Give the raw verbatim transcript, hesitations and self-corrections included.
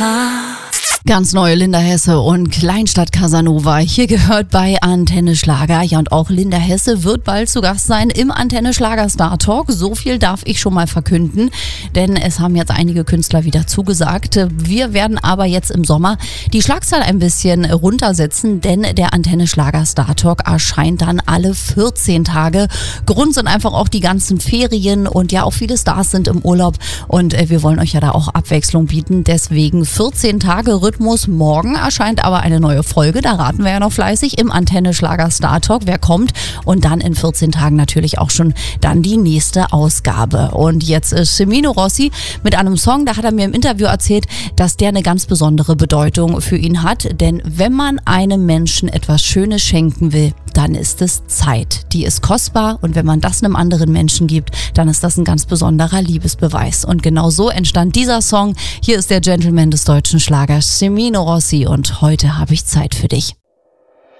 Ganz neue Linda Hesse und Kleinstadt Casanova. Hier gehört bei Antenne Schlager. Ja, und auch Linda Hesse wird bald zu Gast sein im Antenne Schlager Star Talk. So viel darf ich schon mal verkünden, denn es haben jetzt einige Künstler wieder zugesagt. Wir werden aber jetzt im Sommer die Schlagzahl ein bisschen runtersetzen, denn der Antenne Schlager Star Talk erscheint dann alle vierzehn Tage. Grund sind einfach auch die ganzen Ferien und ja, auch viele Stars sind im Urlaub und wir wollen euch ja da auch Abwechslung bieten. Deswegen vierzehn Tage Rhythmus. Morgen erscheint aber eine neue Folge, da raten wir ja noch fleißig, im Antenne Schlager Star Talk, wer kommt, und dann in vierzehn Tagen natürlich auch schon dann die nächste Ausgabe. Und jetzt ist Cimino Rossi mit einem Song, da hat er mir im Interview erzählt, dass der eine ganz besondere Bedeutung für ihn hat, denn wenn man einem Menschen etwas Schönes schenken will, dann ist es Zeit. Die ist kostbar und wenn man das einem anderen Menschen gibt, dann ist das ein ganz besonderer Liebesbeweis. Und genau so entstand dieser Song. Hier ist der Gentleman des deutschen Schlagers, Cimino Rossi, und heute habe ich Zeit für dich.